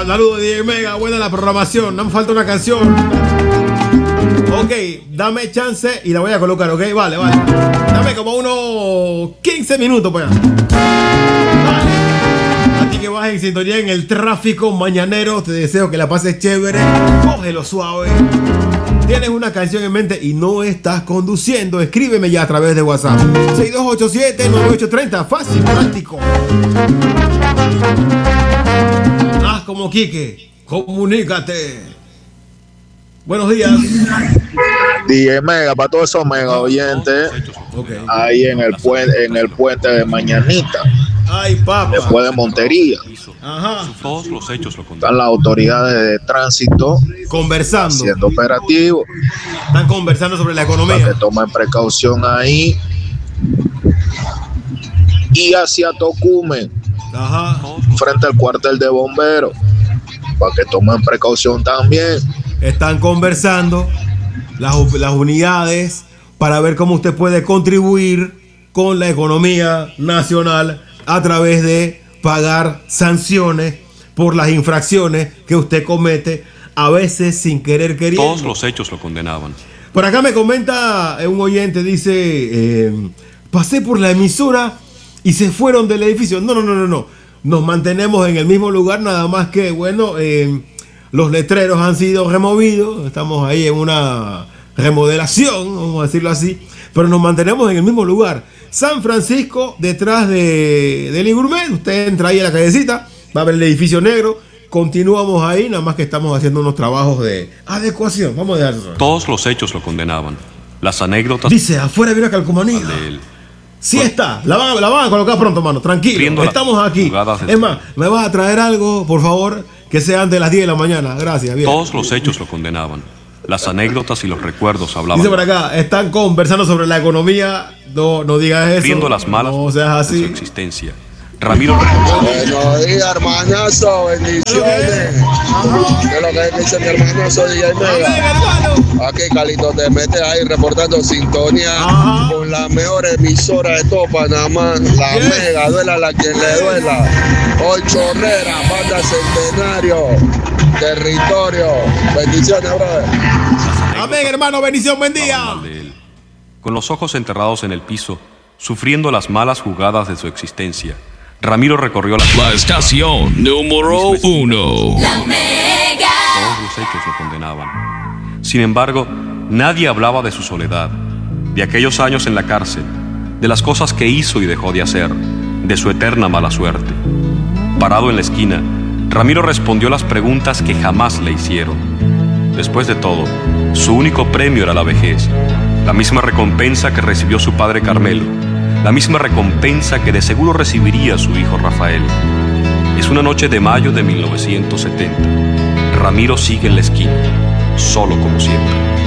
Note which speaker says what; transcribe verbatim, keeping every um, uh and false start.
Speaker 1: Saludos, D J Mega. Buena la programación. No me falta una canción. Ok, dame chance y la voy a colocar, ok. Vale, vale. Dame como unos quince minutos, pues. Vale. A ti que vas en sintonía en el tráfico mañanero, te deseo que la pases chévere. Cógelo suave. Tienes una canción en mente y no estás conduciendo, escríbeme ya a través de WhatsApp. seis dos ocho siete, nueve ocho tres cero. Fácil, práctico. Haz como Quique. Comunícate. Buenos días.
Speaker 2: D J Mega, para todos esos mega oyentes,
Speaker 1: okay.
Speaker 2: Ahí en el puente, en el puente de Mañanita.
Speaker 1: Ay, papá.
Speaker 2: Después de Montería.
Speaker 1: Ajá.
Speaker 3: Todos los hechos lo
Speaker 2: Están las autoridades de tránsito
Speaker 1: conversando,
Speaker 2: haciendo operativos.
Speaker 1: Están conversando sobre la economía.
Speaker 2: Para que tomen precaución ahí. Y hacia Tocumen,
Speaker 1: ajá,
Speaker 2: frente al cuartel de bomberos, para que tomen precaución también.
Speaker 1: Están conversando las, las unidades para ver cómo usted puede contribuir con la economía nacional a través de pagar sanciones por las infracciones que usted comete, a veces sin querer queriendo.
Speaker 3: Todos los hechos lo condenaban.
Speaker 1: Por acá me comenta un oyente, dice, eh, pasé por la emisora y se fueron del edificio. No, no, no, no, no. Nos mantenemos en el mismo lugar, nada más que, bueno, eh, los letreros han sido removidos. Estamos ahí en una remodelación, vamos a decirlo así. Pero nos mantenemos en el mismo lugar. San Francisco, detrás de, de Ligurmet. Usted entra ahí a la callecita, va a ver el edificio negro. Continuamos ahí, nada más que estamos haciendo unos trabajos de adecuación. Vamos a dejar eso.
Speaker 3: Todos los hechos lo condenaban. Las anécdotas.
Speaker 1: Dice, afuera viene una calcomanía. Sí está, la van, la van a colocar pronto, mano, tranquilo, estamos aquí. Es más, me vas a traer algo, por favor, que sea antes de las diez de la mañana. Gracias, bien.
Speaker 3: Todos los hechos lo condenaban. Las anécdotas y los recuerdos hablaban.
Speaker 1: Dice por acá, están conversando sobre la economía. No, no digas eso.
Speaker 3: Viendo las malas
Speaker 1: no seas así.
Speaker 3: de su existencia. Ramiro.
Speaker 2: Buenos días, hermanazo, bendiciones. ¿Qué es lo que dice mi hermanazo D J Mega? Aquí, Calito, te metes ahí reportando sintonía. Ajá. Con la mejor emisora de todo Panamá, la yes. Mega, duela a la quien le duela. Hoy Chorrera, Banda Centenario, Territorio. Bendiciones, brother.
Speaker 1: Amén, hermano, bendición, buen día.
Speaker 3: Con los ojos enterrados en el piso, sufriendo las malas jugadas de su existencia, Ramiro recorrió la,
Speaker 4: la estación número uno.
Speaker 3: La Mega. Todos los hechos lo condenaban. Sin embargo, nadie hablaba de su soledad, de aquellos años en la cárcel, de las cosas que hizo y dejó de hacer, de su eterna mala suerte. Parado en la esquina, Ramiro respondió las preguntas que jamás le hicieron. Después de todo, su único premio era la vejez, la misma recompensa que recibió su padre Carmelo, la misma recompensa que de seguro recibiría su hijo Rafael. Es una noche de mayo de mil novecientos setenta. Ramiro sigue en la esquina, solo como siempre.